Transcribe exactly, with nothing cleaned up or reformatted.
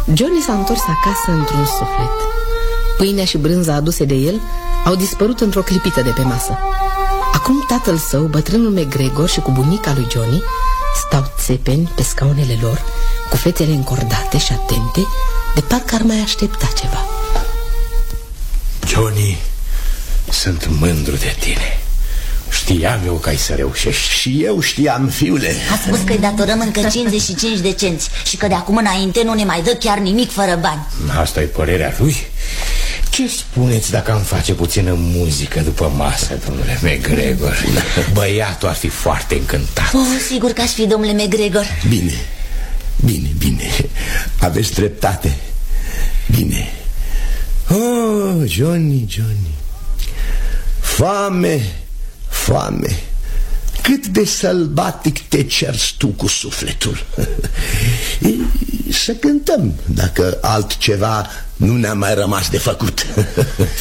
Johnny s-a întors acasă într-un suflet. Pâinea și brânza aduse de el au dispărut într-o clipită de pe masă. Acum tatăl său, bătrânul McGregor, și cu bunica lui Johnny stau țepeni pe scaunele lor, cu fețele încordate și atente, de parcă ar mai aștepta ceva. Johnny, sunt mândru de tine. Știam eu că ai să reușești. Și eu știam, fiule. A spus că-i datorăm încă cincizeci și cinci de cenți și că de acum înainte nu ne mai dă chiar nimic fără bani. Asta e părerea lui. Ce spuneți dacă am face puțină muzică după masă, domnule McGregor? Băiatul ar fi foarte încântat. Oh, sigur că aș fi, domnule McGregor. Bine, bine, bine. Aveți dreptate. Bine. Oh, Johnny, Johnny. Foame, foame. Cât de sălbatic te ceri tu cu sufletul. Să cântăm, dacă altceva nu ne-a mai rămas de făcut.